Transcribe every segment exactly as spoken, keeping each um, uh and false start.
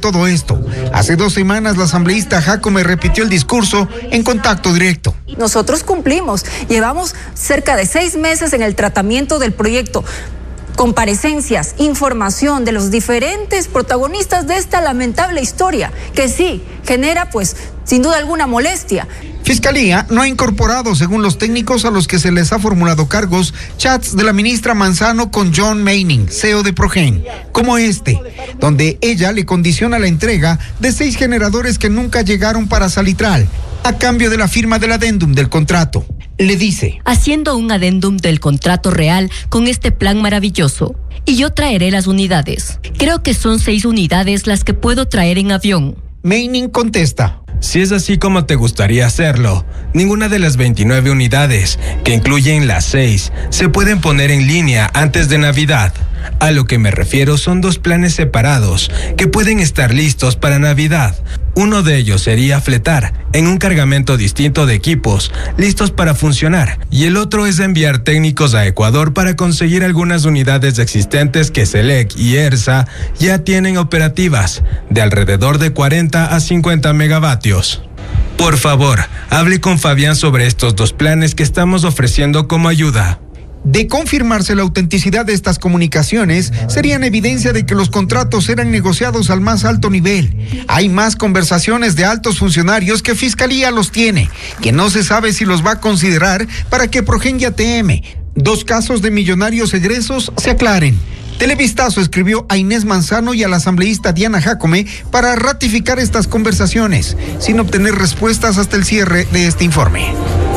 todo esto. Hace dos semanas la asambleísta Jácome repitió el discurso en Contacto Directo. Nosotros cumplimos, llevamos cerca de seis meses en el tratamiento del proyecto. Comparecencias, información de los diferentes protagonistas de esta lamentable historia, que sí, genera pues sin duda alguna molestia. Fiscalía no ha incorporado, según los técnicos a los que se les ha formulado cargos, chats de la ministra Manzano con John Meining, C E O de Progen, como este, donde ella le condiciona la entrega de seis generadores que nunca llegaron para Salitral, a cambio de la firma del adendum del contrato. Le dice: haciendo un adendum del contrato real con este plan maravilloso, y yo traeré las unidades. Creo que son seis unidades las que puedo traer en avión. Meining contesta: si es así como te gustaría hacerlo, ninguna de las veintinueve unidades, que incluyen las seis, se pueden poner en línea antes de Navidad. A lo que me refiero son dos planes separados que pueden estar listos para Navidad. Uno de ellos sería fletar en un cargamento distinto de equipos listos para funcionar, y el otro es enviar técnicos a Ecuador para conseguir algunas unidades existentes que SELEC y ERSA ya tienen operativas, de alrededor de cuarenta a cincuenta megavatios. Por favor, hable con Fabián sobre estos dos planes que estamos ofreciendo como ayuda. De confirmarse la autenticidad de estas comunicaciones, serían evidencia de que los contratos eran negociados al más alto nivel. Hay más conversaciones de altos funcionarios que Fiscalía los tiene, que no se sabe si los va a considerar para que Progen y A T M, dos casos de millonarios egresos, se aclaren. Televistazo escribió a Inés Manzano y a la asambleísta Diana Jácome para ratificar estas conversaciones, sin obtener respuestas hasta el cierre de este informe.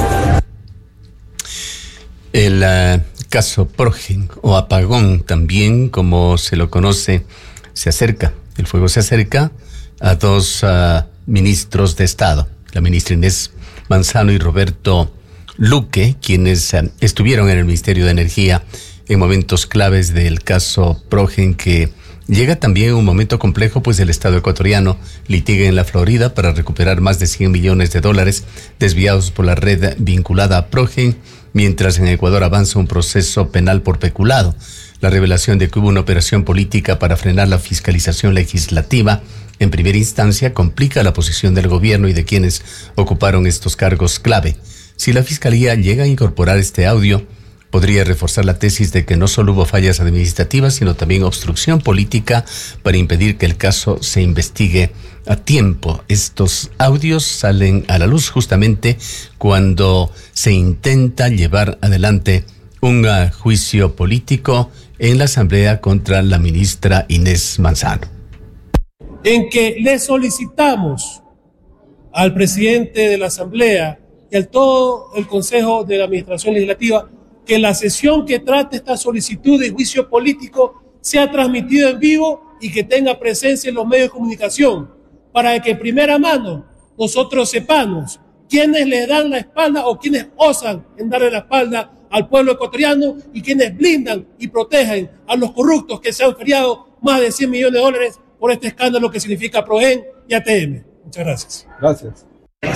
El uh, caso Progen, o apagón también, como se lo conoce, se acerca. El fuego se acerca a dos uh, ministros de Estado, la ministra Inés Manzano y Roberto Luque, quienes uh, estuvieron en el Ministerio de Energía en momentos claves del caso Progen, que llega también en un momento complejo, pues el Estado ecuatoriano litiga en la Florida para recuperar más de cien millones de dólares desviados por la red vinculada a Progen, mientras en Ecuador avanza un proceso penal por peculado. La revelación de que hubo una operación política para frenar la fiscalización legislativa en primera instancia complica la posición del gobierno y de quienes ocuparon estos cargos clave. Si la Fiscalía llega a incorporar este audio, podría reforzar la tesis de que no solo hubo fallas administrativas, sino también obstrucción política para impedir que el caso se investigue a tiempo. Estos audios salen a la luz justamente cuando se intenta llevar adelante un uh, juicio político en la Asamblea contra la ministra Inés Manzano. En que le solicitamos al presidente de la Asamblea y a todo el Consejo de la Administración Legislativa que la sesión que trate esta solicitud de juicio político sea transmitida en vivo y que tenga presencia en los medios de comunicación, para que en primera mano nosotros sepamos quiénes le dan la espalda o quiénes osan en darle la espalda al pueblo ecuatoriano y quienes blindan y protegen a los corruptos que se han feriado más de cien millones de dólares por este escándalo que significa Progen y A T M. Muchas gracias. Gracias.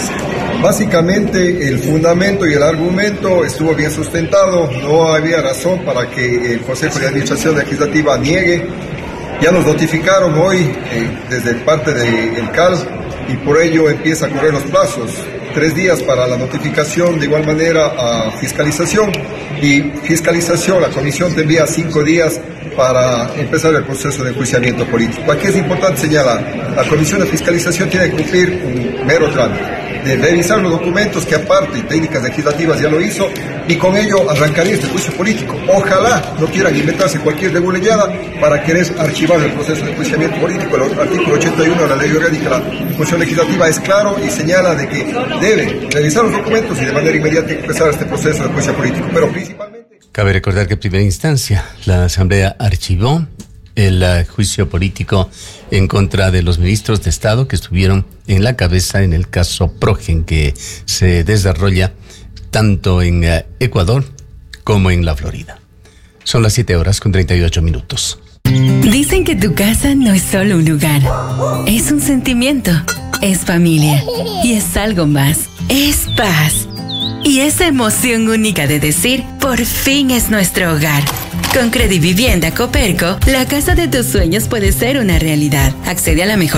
Básicamente el fundamento y el argumento estuvo bien sustentado, no había razón para que el Consejo de Administración Legislativa niegue. Ya nos notificaron hoy eh, desde parte del C A L y por ello empieza a correr los plazos. Tres días para la notificación, de igual manera a fiscalización, y fiscalización, la comisión tendría cinco días para empezar el proceso de enjuiciamiento político. Aquí es importante señalar, la comisión de fiscalización tiene que cumplir un mero trámite de revisar los documentos, que aparte técnicas legislativas ya lo hizo, y con ello arrancaría este juicio político. Ojalá no quieran inventarse cualquier regulellada para querer archivar el proceso de enjuiciamiento político. El artículo ochenta y uno de la Ley Orgánica de la Función Legislativa es claro y señala de que debe revisar los documentos y de manera inmediata empezar este proceso de juicio político, pero principalmente... Cabe recordar que en primera instancia la Asamblea archivó el uh, juicio político en contra de los ministros de Estado que estuvieron en la cabeza en el caso Progen, que se desarrolla tanto en uh, Ecuador como en la Florida. Son las siete horas con treinta y ocho minutos. Dicen que tu casa no es solo un lugar, es un sentimiento, es familia y es algo más, es paz. Y esa emoción única de decir, por fin es nuestro hogar. Con Credivivienda Coperco, la casa de tus sueños puede ser una realidad. Accede a la mejor